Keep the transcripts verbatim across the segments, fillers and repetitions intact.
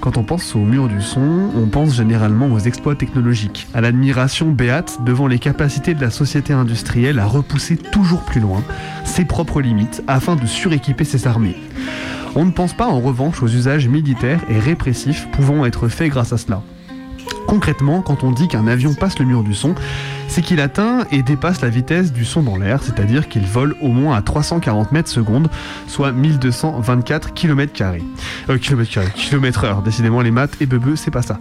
Quand on pense au mur du son, on pense généralement aux exploits technologiques, à l'admiration béate devant les capacités de la société industrielle à repousser toujours plus loin ses propres limites afin de suréquiper ses armées. On ne pense pas en revanche aux usages militaires et répressifs pouvant être faits grâce à cela. Concrètement, quand on dit qu'un avion passe le mur du son, c'est qu'il atteint et dépasse la vitesse du son dans l'air, c'est-à-dire qu'il vole au moins à trois cent quarante mètres secondes, soit mille deux cent vingt-quatre kilomètres carrés. Euh, kilomètres carrés, kilomètres heure, décidément les maths et bebeux, c'est pas ça.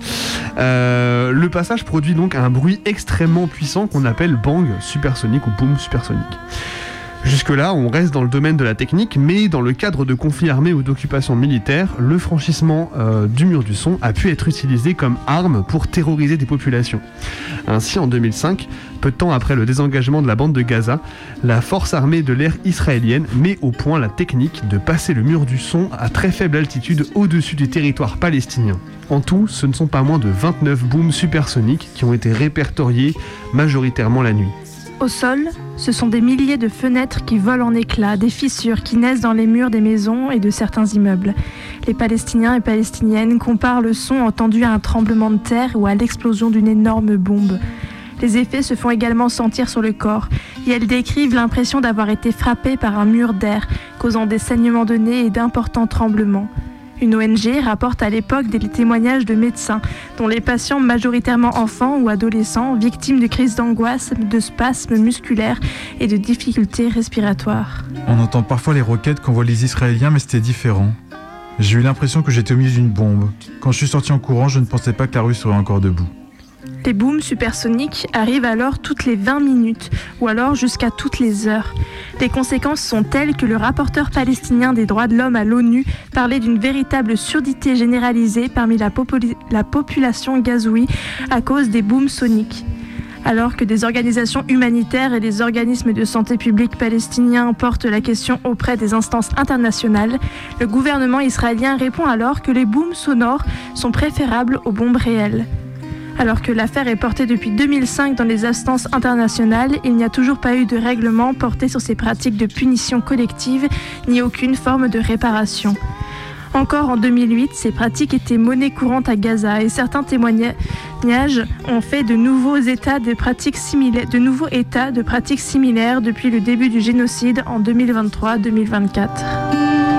Euh, le passage produit donc un bruit extrêmement puissant qu'on appelle bang supersonique ou boom supersonique. Jusque-là, on reste dans le domaine de la technique, mais dans le cadre de conflits armés ou d'occupations militaires, le franchissement euh, du mur du son a pu être utilisé comme arme pour terroriser des populations. Ainsi, en deux mille cinq, peu de temps après le désengagement de la bande de Gaza, la force armée de l'air israélienne met au point la technique de passer le mur du son à très faible altitude au-dessus du territoire palestinien. En tout, ce ne sont pas moins de vingt-neuf booms supersoniques qui ont été répertoriés majoritairement la nuit. Au sol, ce sont des milliers de fenêtres qui volent en éclats, des fissures qui naissent dans les murs des maisons et de certains immeubles. Les Palestiniens et Palestiniennes comparent le son entendu à un tremblement de terre ou à l'explosion d'une énorme bombe. Les effets se font également sentir sur le corps et elles décrivent l'impression d'avoir été frappées par un mur d'air, causant des saignements de nez et d'importants tremblements. Une O N G rapporte à l'époque des témoignages de médecins dont les patients, majoritairement enfants ou adolescents, victimes de crises d'angoisse, de spasmes musculaires et de difficultés respiratoires. On entend parfois les roquettes qu'envoient les Israéliens, mais c'était différent. J'ai eu l'impression que j'étais au milieu d'une bombe. Quand je suis sorti en courant, je ne pensais pas que la rue serait encore debout. Les booms supersoniques arrivent alors toutes les vingt minutes ou alors jusqu'à toutes les heures. Les conséquences sont telles que le rapporteur palestinien des droits de l'homme à l'ONU parlait d'une véritable surdité généralisée parmi la, populi- la population gazoui à cause des booms soniques. Alors que des organisations humanitaires et des organismes de santé publique palestiniens portent la question auprès des instances internationales, le gouvernement israélien répond alors que les booms sonores sont préférables aux bombes réelles. Alors que l'affaire est portée depuis deux mille cinq dans les instances internationales, il n'y a toujours pas eu de règlement porté sur ces pratiques de punition collective, ni aucune forme de réparation. Encore en deux mille huit, ces pratiques étaient monnaie courante à Gaza et certains témoignages ont fait de nouveaux états de pratiques similaires, de nouveaux états de pratiques similaires depuis le début du génocide en deux mille vingt-trois deux mille vingt-quatre.